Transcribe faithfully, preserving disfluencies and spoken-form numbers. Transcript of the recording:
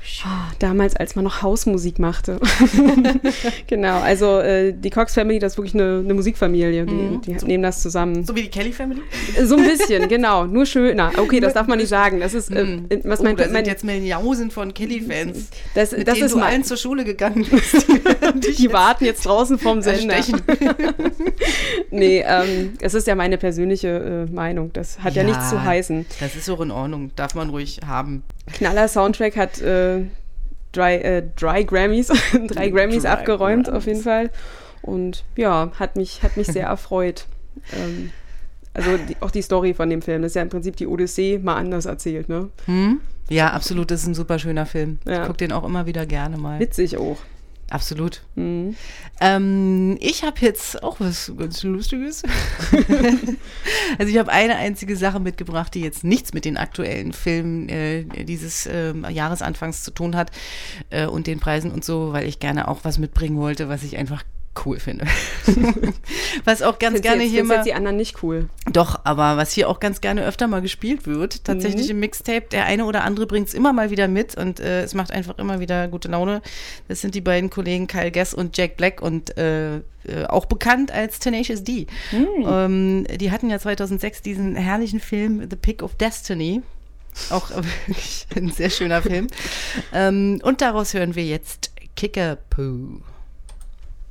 Oh, damals, als man noch Hausmusik machte. Genau, also äh, die Cox Family, das ist wirklich eine, eine Musikfamilie. Die, mhm. die so, nehmen das zusammen. So wie die Kelly Family? So ein bisschen, genau. Nur schöner. Okay, das darf man nicht sagen. Das ist, äh, was oh, mein, da mein, sind jetzt Milliarden von Kelly-Fans, das, mit das denen ist du mein, allen zur Schule gegangen bist. Die, die warten jetzt draußen vorm Sender. Nee, ähm, es ist ja meine persönliche äh, Meinung. Das hat ja, ja nichts zu heißen. Das ist auch in Ordnung. Darf man ruhig haben. Knaller Soundtrack hat äh, drei, äh, drei Grammys, drei Grammys drei abgeräumt Grammys. Auf jeden Fall. Und ja, hat mich, hat mich sehr erfreut. Ähm, also die, auch die Story von dem Film, das ist ja im Prinzip die Odyssee mal anders erzählt, ne? Hm? Ja, absolut, das ist ein super schöner Film. Ja. Ich gucke den auch immer wieder gerne mal. Witzig auch. Absolut. Mhm. Ähm, ich habe jetzt auch was ganz Lustiges. Also ich habe eine einzige Sache mitgebracht, die jetzt nichts mit den aktuellen Filmen äh, dieses äh, Jahresanfangs zu tun hat äh, und den Preisen und so, weil ich gerne auch was mitbringen wollte, was ich einfach cool finde. Was auch ganz findest gerne jetzt, hier mal... jetzt die anderen nicht cool. Doch, aber was hier auch ganz gerne öfter mal gespielt wird, tatsächlich mhm. im Mixtape, der eine oder andere bringt es immer mal wieder mit und äh, es macht einfach immer wieder gute Laune. Das sind die beiden Kollegen Kyle Gass und Jack Black und äh, äh, auch bekannt als Tenacious D. Mhm. Ähm, die hatten ja zweitausendsechs diesen herrlichen Film The Pick of Destiny. Auch wirklich ein sehr schöner Film. ähm, und daraus hören wir jetzt Kickapoo.